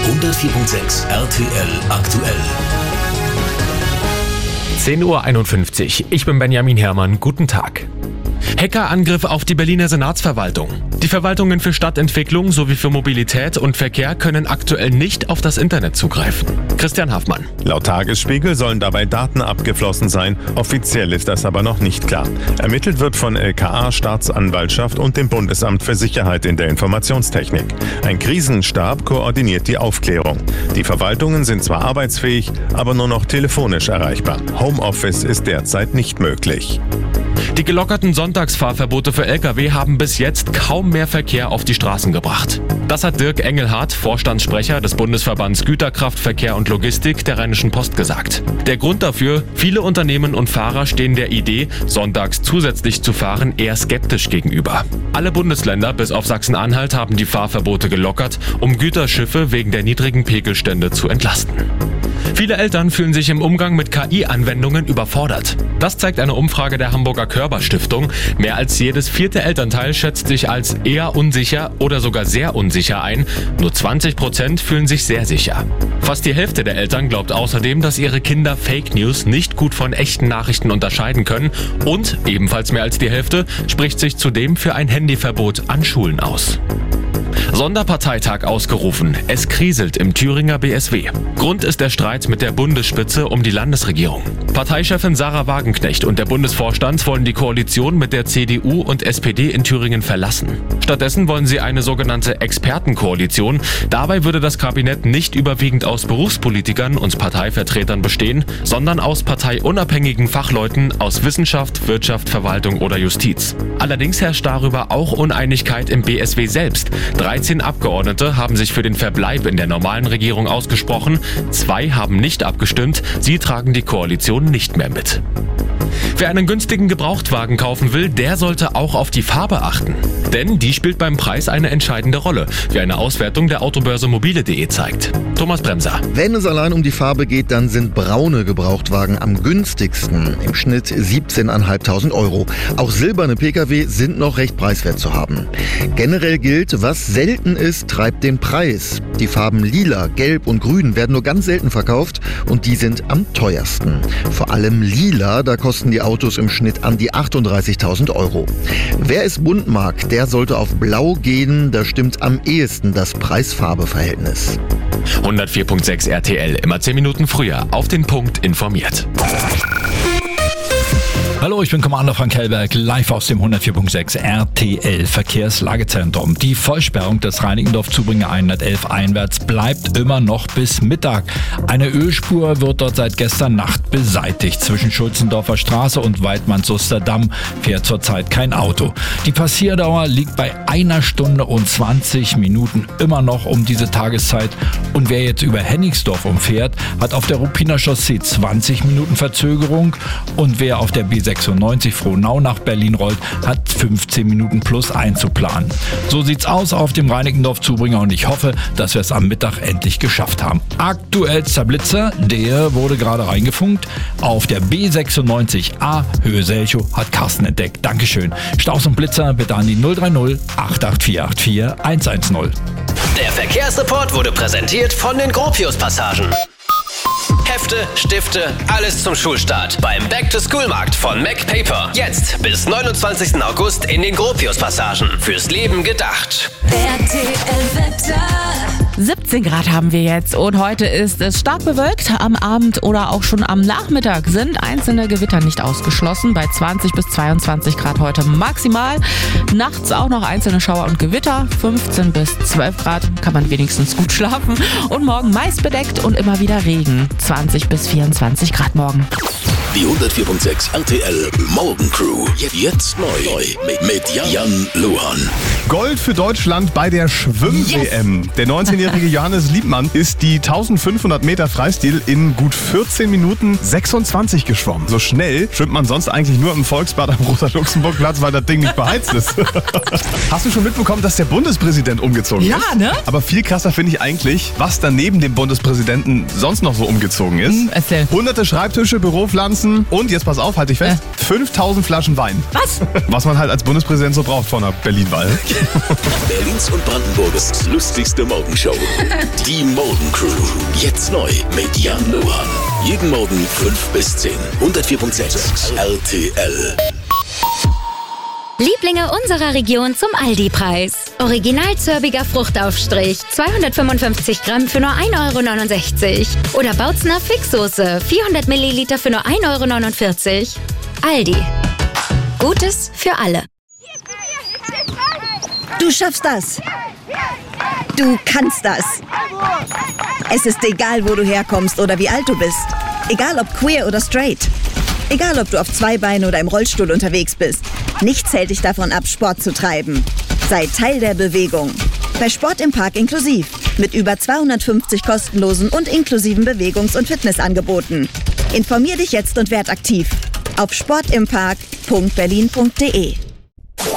104.6 RTL aktuell. 10:51 Uhr. Ich bin Benjamin Herrmann. Guten Tag. Hackerangriff auf die Berliner Senatsverwaltung. Die Verwaltungen für Stadtentwicklung sowie für Mobilität und Verkehr können aktuell nicht auf das Internet zugreifen. Christian Haffmann. Laut Tagesspiegel sollen dabei Daten abgeflossen sein. Offiziell ist das aber noch nicht klar. Ermittelt wird von LKA, Staatsanwaltschaft und dem Bundesamt für Sicherheit in der Informationstechnik. Ein Krisenstab koordiniert die Aufklärung. Die Verwaltungen sind zwar arbeitsfähig, aber nur noch telefonisch erreichbar. Homeoffice ist derzeit nicht möglich. Die gelockerten Sonntagsfahrverbote für Lkw haben bis jetzt kaum mehr Verkehr auf die Straßen gebracht. Das hat Dirk Engelhardt, Vorstandssprecher des Bundesverbands Güterkraft, Verkehr und Logistik der Rheinischen Post gesagt. Der Grund dafür: viele Unternehmen und Fahrer stehen der Idee, sonntags zusätzlich zu fahren, eher skeptisch gegenüber. Alle Bundesländer bis auf Sachsen-Anhalt haben die Fahrverbote gelockert, um Güterschiffe wegen der niedrigen Pegelstände zu entlasten. Viele Eltern fühlen sich im Umgang mit KI-Anwendungen überfordert. Das zeigt eine Umfrage der Hamburger Körber-Stiftung. Mehr als jedes 4. Elternteil schätzt sich als eher unsicher oder sogar sehr unsicher ein. Nur 20% fühlen sich sehr sicher. Fast die Hälfte der Eltern glaubt außerdem, dass ihre Kinder Fake News nicht gut von echten Nachrichten unterscheiden können. Und ebenfalls mehr als die Hälfte spricht sich zudem für ein Handyverbot an Schulen aus. Sonderparteitag ausgerufen. Es kriselt im Thüringer BSW. Grund ist der Streit mit der Bundesspitze um die Landesregierung. Parteichefin Sarah Wagenknecht und der Bundesvorstand wollen die Koalition mit der CDU und SPD in Thüringen verlassen. Stattdessen wollen sie eine sogenannte Expertenkoalition. Dabei würde das Kabinett nicht überwiegend aus Berufspolitikern und Parteivertretern bestehen, sondern aus parteiunabhängigen Fachleuten aus Wissenschaft, Wirtschaft, Verwaltung oder Justiz. Allerdings herrscht darüber auch Uneinigkeit im BSW selbst. 13 Abgeordnete haben sich für den Verbleib in der normalen Regierung ausgesprochen. 2 haben nicht abgestimmt. Sie tragen die Koalition nicht mehr mit. Wer einen günstigen Gebrauchtwagen kaufen will, der sollte auch auf die Farbe achten. Denn die spielt beim Preis eine entscheidende Rolle, wie eine Auswertung der Autobörse mobile.de zeigt. Thomas Bremser. Wenn es allein um die Farbe geht, dann sind braune Gebrauchtwagen am günstigsten. Im Schnitt 17.500 €. Auch silberne Pkw sind noch recht preiswert zu haben. Generell gilt, was selten ist, treibt den Preis. Die Farben Lila, Gelb und Grün werden nur ganz selten verkauft und die sind am teuersten. Vor allem Lila, da kosten die Autos im Schnitt an die 38.000 €. Wer es bunt mag, der sollte auf Blau gehen, da stimmt am ehesten das Preis-Farbe-Verhältnis. 104.6 RTL, immer 10 Minuten früher, auf den Punkt informiert. Hallo, ich bin Commander Frank Hellberg, live aus dem 104.6 RTL Verkehrslagezentrum. Die Vollsperrung des Reinickendorf-Zubringer 111 einwärts bleibt immer noch bis Mittag. Eine Ölspur wird dort seit gestern Nacht beseitigt. Zwischen Schulzendorfer Straße und Weidmanns-Suster Damm fährt zurzeit kein Auto. Die Passierdauer liegt bei 1 Stunde und 20 Minuten immer noch um diese Tageszeit. Und wer jetzt über Hennigsdorf umfährt, hat auf der Ruppiner Chaussee 20 Minuten Verzögerung. Und wer auf der B96 Frohnau nach Berlin rollt, hat 15 Minuten plus einzuplanen. So sieht's aus auf dem Reinickendorf-Zubringer und ich hoffe, dass wir es am Mittag endlich geschafft haben. Aktuellster Blitzer, der wurde gerade reingefunkt. Auf der B96A Höhe Selchow hat Carsten entdeckt. Dankeschön. Staus und Blitzer bitte an die 030 88484 110. Der Verkehrsreport wurde präsentiert von den Gropius-Passagen. Hefte, Stifte, alles zum Schulstart beim Back-to-School-Markt von MacPaper. Jetzt bis 29. August in den Gropius-Passagen. Fürs Leben gedacht. RTL-Wetter. 17 Grad haben wir jetzt und heute ist es stark bewölkt. Am Abend oder auch schon am Nachmittag sind einzelne Gewitter nicht ausgeschlossen. Bei 20 bis 22 Grad heute maximal. Nachts auch noch einzelne Schauer und Gewitter. 15 bis 12 Grad kann man wenigstens gut schlafen. Und morgen meist bedeckt und immer wieder Regen. 20 bis 24 Grad morgen. Die 104.6 RTL Morgencrew. Jetzt neu mit Jan Luhan. Gold für Deutschland bei der Schwimm-WM. Yes. Der 19-jährige Johannes Liebmann ist die 1500 Meter Freistil in gut 14 Minuten 26 geschwommen. So schnell schwimmt man sonst eigentlich nur im Volksbad am Rosa-Luxemburg-Platz, weil das Ding nicht beheizt ist. Hast du schon mitbekommen, dass der Bundespräsident umgezogen ist? Ja, ne? Aber viel krasser finde ich eigentlich, was da neben dem Bundespräsidenten sonst noch so umgezogen ist. Erzähl. Hunderte Schreibtische, Büropflanzen, Essen und, jetzt pass auf, halt dich fest, 5000 Flaschen Wein. Was? Was man halt als Bundespräsident so braucht vor einer Berlin-Wahl. Berlins und Brandenburgs lustigste Morgenshow. Die Morgencrew. Jetzt neu mit Jan Luan. Jeden Morgen 5 bis 10. 104.6 RTL. Lieblinge unserer Region zum Aldi-Preis. Original zörbiger Fruchtaufstrich, 255 Gramm für nur 1,69 €. Oder Bautzner Fixsoße, 400 Milliliter für nur 1,49 €. Aldi. Gutes für alle. Du schaffst das. Du kannst das. Es ist egal, wo du herkommst oder wie alt du bist. Egal ob queer oder straight. Egal ob du auf 2 Beinen oder im Rollstuhl unterwegs bist. Nichts hält dich davon ab, Sport zu treiben. Sei Teil der Bewegung. Bei Sport im Park inklusiv. Mit über 250 kostenlosen und inklusiven Bewegungs- und Fitnessangeboten. Informier dich jetzt und werd aktiv. Auf sportimpark.berlin.de